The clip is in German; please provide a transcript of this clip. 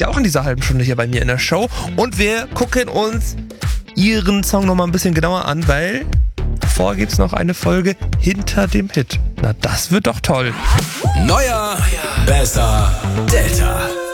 ja auch in dieser halben Stunde hier bei mir in der Show. Und wir gucken uns ihren Song nochmal ein bisschen genauer an, weil davor gibt es noch eine Folge hinter dem Hit. Na, das wird doch toll. Neuer, besser, Delta.